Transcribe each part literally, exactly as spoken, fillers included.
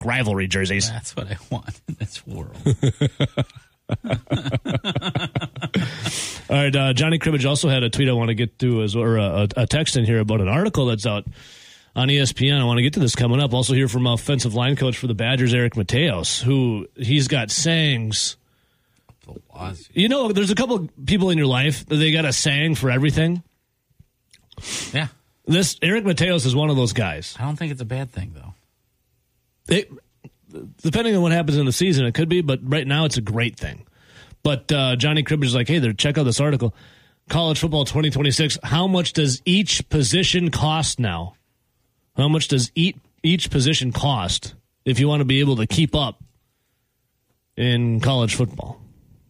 rivalry jerseys. That's what I want in this world. All right, uh, Johnny Cribbage also had a tweet I want to get to, as or a, a text in here about an article that's out on E S P N. I want to get to this coming up. Also hear from offensive line coach for the Badgers, Eric Mateos, who he's got sayings. You know, there's a couple of people in your life that they got a saying for everything. Yeah. This Eric Mateos is one of those guys. I don't think it's a bad thing, though. It, depending on what happens in the season, it could be, but right now it's a great thing. But uh, Johnny Cribbage is like, hey, there, check out this article. College football twenty twenty-six, how much does each position cost now? How much does each, each position cost if you want to be able to keep up in college football?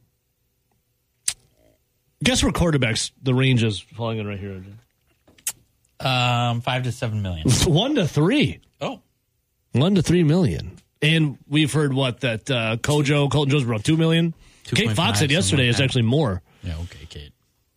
Guess where quarterbacks, the range is falling in right here. Um, five to seven million. One to three. Oh. One to three million. And we've heard what, that uh, Kojo, Colton Jones around two million? Kate Fox said yesterday is actually more. Yeah, okay, Kate.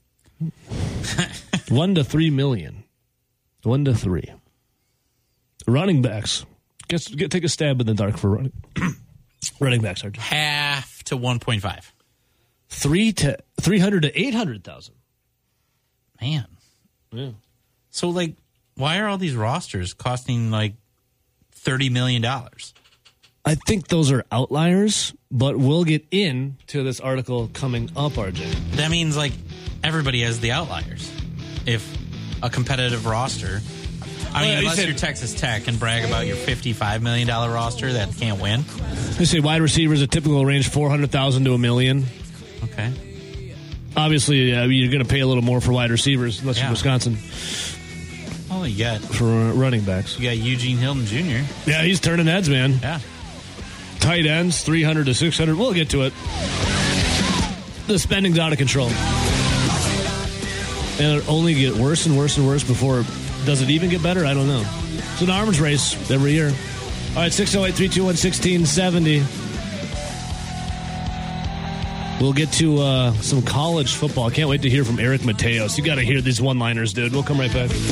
One to three million. One to three. Running backs. Guess get take a stab in the dark for running running backs. Are half to one point five. Three to three hundred to eight hundred thousand. Man. Yeah. So like, why are all these rosters costing like thirty million dollars? I think those are outliers, but we'll get into this article coming up, R J. That means, like, everybody has the outliers. If a competitive roster... I mean, well, unless said, you're Texas Tech and brag about your fifty-five million dollars roster that can't win. They say wide receivers, a typical range four hundred thousand dollars to a million. Okay. Obviously, uh, you're going to pay a little more for wide receivers unless yeah. you're Wisconsin. Oh, you got... For uh, running backs. You got Eugene Hilton Junior Yeah, he's turning heads, man. Yeah. Tight ends, three hundred to six hundred. We'll get to it. The spending's out of control. And it'll only get worse and worse and worse before... Does it even get better? I don't know. It's an arms race every year. All right, six oh eight, three two one, one six seven oh. We'll get to uh, some college football. I can't wait to hear from Eric Mateos. You got to hear these one-liners, dude. We'll come right back.